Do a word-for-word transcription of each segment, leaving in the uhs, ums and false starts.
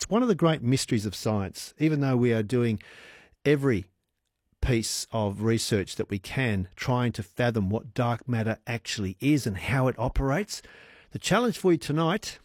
It's one of the great mysteries of science, even though we are doing every piece of research that we can trying to fathom what dark matter actually is and how it operates. The challenge for you tonight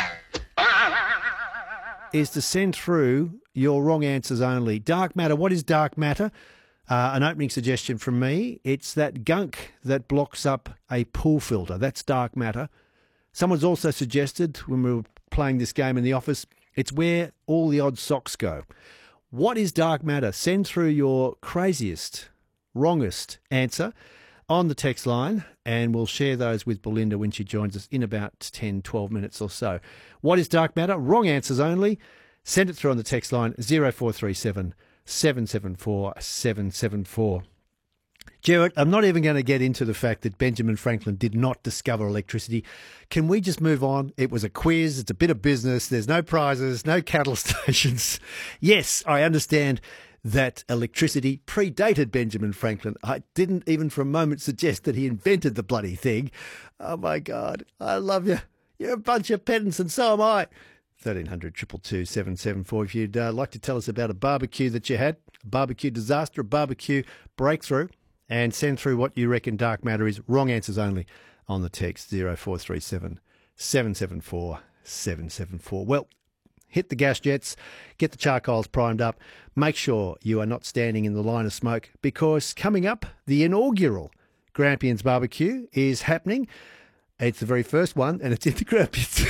is to send through your wrong answers only. Dark matter, what is dark matter? Uh, an opening suggestion from me, it's that gunk that blocks up a pool filter. That's dark matter. Someone's also suggested, when we were playing this game in the office, it's where all the odd socks go. What is dark matter? Send through your craziest, wrongest answer on the text line, and we'll share those with Belinda when she joins us in about ten, twelve minutes or so. What is dark matter? Wrong answers only. Send it through on the text line zero four three seven, seven seven four, seven seven four. Gerard, I'm not even going to get into the fact that Benjamin Franklin did not discover electricity. Can we just move on? It was a quiz. It's a bit of business. There's no prizes, no cattle stations. Yes, I understand that electricity predated Benjamin Franklin. I didn't even for a moment suggest that he invented the bloody thing. Oh, my God. I love you. You're a bunch of pedants, and so am I. thirteen hundred, two two two, seven seven four. If you'd uh, like to tell us about a barbecue that you had, a barbecue disaster, a barbecue breakthrough, and send through what you reckon dark matter is. Wrong answers only on the text zero four three seven, seven seven four, seven seven four. Well, hit the gas jets, get the charcoals primed up. Make sure you are not standing in the line of smoke, because coming up, the inaugural Grampians barbecue is happening. It's the very first one, and it's in the Grampians.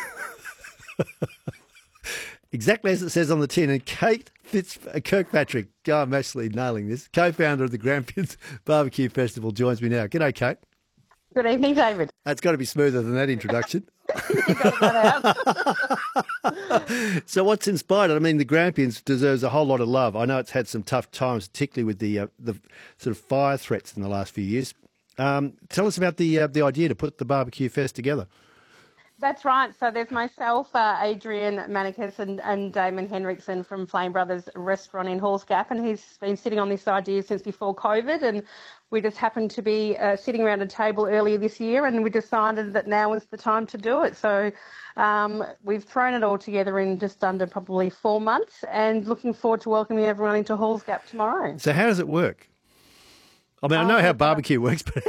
Exactly as it says on the tin. And Kate Fitz Kirkpatrick, oh, I'm actually nailing this, co-founder of the Grampians Barbecue Festival, joins me now. G'day, Kate. Good evening, David. That's got to be smoother than that introduction. You got that out. So what's inspired it? I mean, the Grampians deserves a whole lot of love. I know it's had some tough times, particularly with the uh, the sort of fire threats in the last few years. Um, tell us about the uh, the idea to put the barbecue fest together. That's right. So there's myself, uh, Adrian Manicus, and, and Damon Henriksen from Flame Brothers Restaurant in Halls Gap, and he's been sitting on this idea since before COVID, and we just happened to be uh, sitting around a table earlier this year, and we decided that now was the time to do it. So um, we've thrown it all together in just under probably four months, and looking forward to welcoming everyone into Halls Gap tomorrow. So how does it work? I mean, I know oh, how barbecue works, but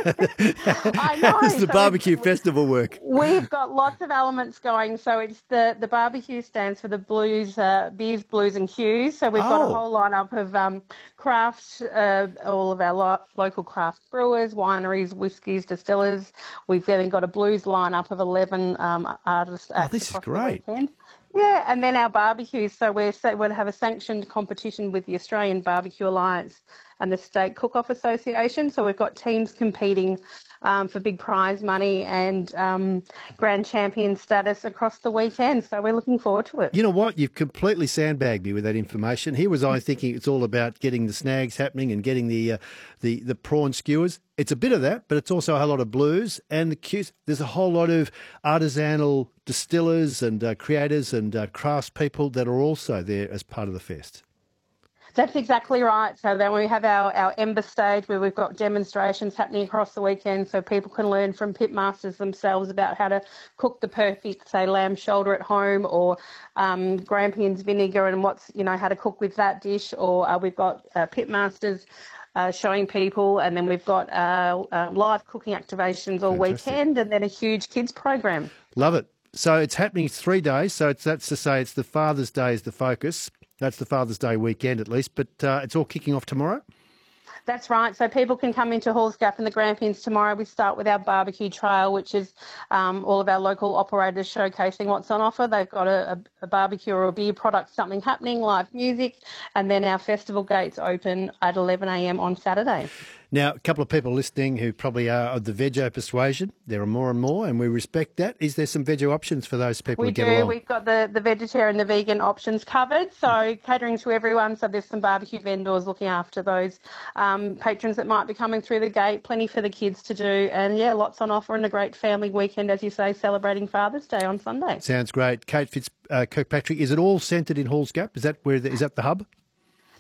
I know. How does the so barbecue festival work? We've got lots of elements going. So it's the, the barbecue stands for the blues, uh, beers, blues and hues. So we've oh. got a whole lineup of um, crafts, uh, all of our lo- local craft brewers, wineries, whiskies, distillers. We've then got a blues lineup of eleven um, artists. Oh, this is great. Yeah, and then our barbecues. So we're, we'll have a sanctioned competition with the Australian Barbecue Alliance and the State Cook-Off Association. So we've got teams competing um, for big prize money and um, grand champion status across the weekend. So we're looking forward to it. You know what? You've completely sandbagged me with that information. Here was I thinking it's all about getting the snags happening and getting the uh, the the prawn skewers. It's a bit of that, but it's also a whole lot of blues and the cues. There's a whole lot of artisanal distillers and uh, creators and uh, craftspeople that are also there as part of the fest. That's exactly right. So then we have our, our Ember stage where we've got demonstrations happening across the weekend so people can learn from pitmasters themselves about how to cook the perfect, say, lamb shoulder at home, or um, Grampians vinegar and what's, you know, how to cook with that dish. Or uh, we've got uh, pitmasters uh, showing people, and then we've got uh, uh, live cooking activations all Fantastic. weekend, and then a huge kids program. Love it. So it's happening three days. So it's, that's to say it's the Father's Day is the focus. That's the Father's Day weekend at least, but uh, it's all kicking off tomorrow? That's right. So people can come into Halls Gap and the Grampians tomorrow. We start with our barbecue trail, which is um, all of our local operators showcasing what's on offer. They've got a, a, a barbecue or a beer product, something happening, live music, and then our festival gates open at eleven a m on Saturday. Now, a couple of people listening who probably are of the veggie persuasion. There are more and more, and we respect that. Is there some veggie options for those people we to get do. along? We've got the, the vegetarian and the vegan options covered, so catering to everyone. So there's some barbecue vendors looking after those um, patrons that might be coming through the gate, plenty for the kids to do, and, yeah, lots on offer and a great family weekend, as you say, celebrating Father's Day on Sunday. Sounds great. Kate Fitz uh, Kirkpatrick, is it all centred in Halls Gap? Is that where the, is that the hub?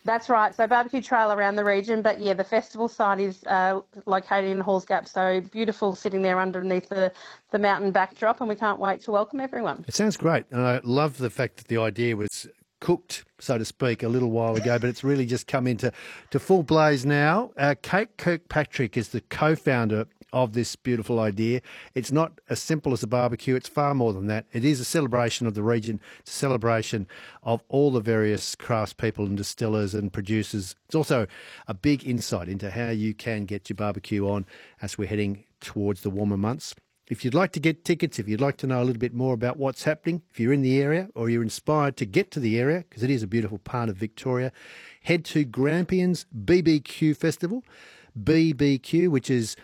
That's right. So barbecue trail around the region, but yeah, the festival site is uh, located in Halls Gap. So beautiful, sitting there underneath the, the mountain backdrop, and we can't wait to welcome everyone. It sounds great, and I love the fact that the idea was cooked, so to speak, a little while ago, but it's really just come into to full blaze now. Uh, Kate Kirkpatrick is the co-founder of this beautiful idea. It's not as simple as a barbecue. It's far more than that. It is a celebration of the region. It's a celebration of all the various craftspeople and distillers and producers. It's also a big insight into how you can get your barbecue on as we're heading towards the warmer months. If you'd like to get tickets, if you'd like to know a little bit more about what's happening, if you're in the area or you're inspired to get to the area, because it is a beautiful part of Victoria, head to Grampians B B Q Festival, B B Q, which is,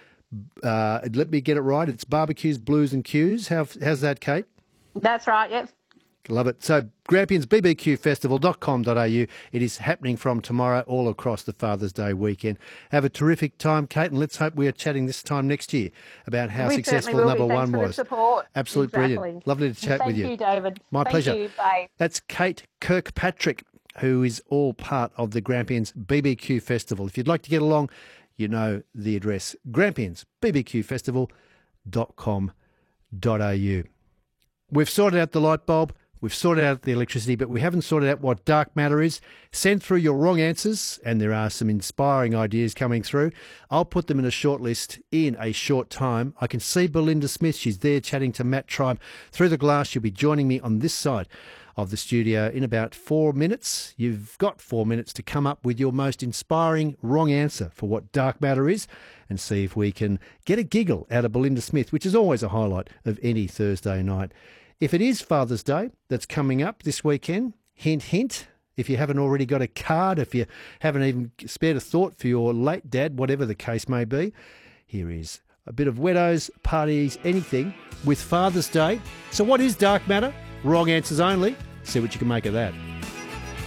uh, let me get it right, it's barbecues, blues and cues. How, how's that, Kate? That's right, yep. Love it. So Grampians B B Q Festival dot com dot a u. It is happening from tomorrow all across the Father's Day weekend. Have a terrific time, Kate, and let's hope we are chatting this time next year about how We successful certainly will number be. one Thanks for was. the support. Absolutely Exactly. brilliant. Lovely to chat Thank with you. you, David. My Thank pleasure. you. Bye. That's Kate Kirkpatrick, who is all part of the Grampians B B Q Festival. If you'd like to get along, you know the address, Grampians B B Q Festival dot com dot a u. We've sorted out the light bulb. We've sorted out the electricity, but we haven't sorted out what dark matter is. Send through your wrong answers, and there are some inspiring ideas coming through. I'll put them in a short list in a short time. I can see Belinda Smith. She's there chatting to Matt Tribe through the glass. She'll be joining me on this side of the studio in about four minutes. You've got four minutes to come up with your most inspiring wrong answer for what dark matter is and see if we can get a giggle out of Belinda Smith, which is always a highlight of any Thursday night. If it is Father's Day that's coming up this weekend, hint, hint, if you haven't already got a card, if you haven't even spared a thought for your late dad, whatever the case may be, here is a bit of Wedos, parties, anything with Father's Day. So what is dark matter? Wrong answers only. See what you can make of that.